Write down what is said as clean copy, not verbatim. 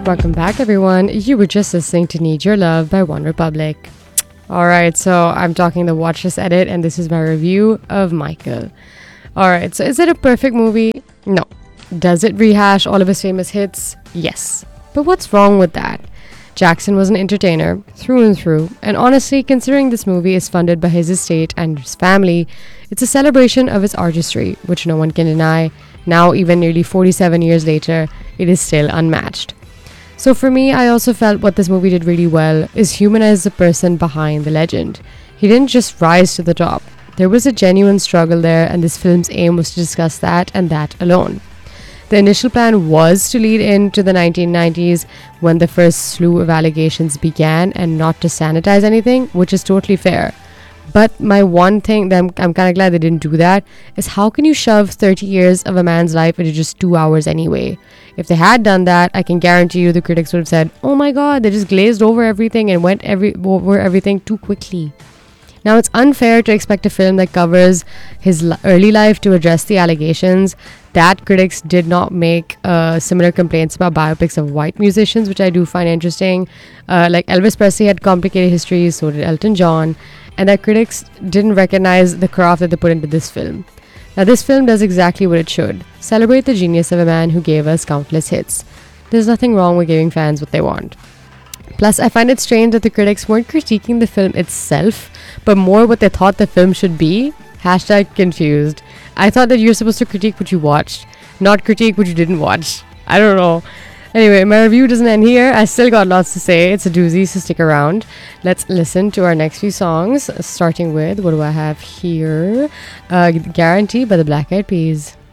Welcome back, everyone. You were just listening to Need Your Love by One Republic. Alright, so I'm talking the watch list edit, and this is my review of Michael. Alright, so is it a perfect movie? No. Does it rehash all of his famous hits? Yes. But what's wrong with that? Jackson was an entertainer, through and through, and honestly, considering this movie is funded by his estate and his family, it's a celebration of his artistry, which no one can deny. Now, even nearly 47 years later, it is still unmatched. So for me, I also felt what this movie did really well is humanize the person behind the legend. He didn't just rise to the top. There was a genuine struggle there, and this film's aim was to discuss that and that alone. The initial plan was to lead into the 1990s when the first slew of allegations began and not to sanitize anything, which is totally fair. But my one thing that I'm kind of glad they didn't do that is how can you shove 30 years of a man's life into just 2 hours anyway? If they had done that, I can guarantee you the critics would have said, oh my god, they just glazed over everything and went over everything too quickly. Now, it's unfair to expect a film that covers his early life to address the allegations. That critics did not make similar complaints about biopics of white musicians, which I do find interesting. Like Elvis Presley had complicated histories, so did Elton John. And that critics didn't recognize the craft that they put into this film. Now, this film does exactly what it should. Celebrate the genius of a man who gave us countless hits. There's nothing wrong with giving fans what they want. Plus, I find it strange that the critics weren't critiquing the film itself, but more what they thought the film should be. #confused. I thought that you're supposed to critique what you watched, not critique what you didn't watch. I don't know. Anyway, my review doesn't end here. I still got lots to say. It's a doozy, so stick around. Let's listen to our next few songs, starting with, what do I have here? Guarantee by the Black Eyed Peas.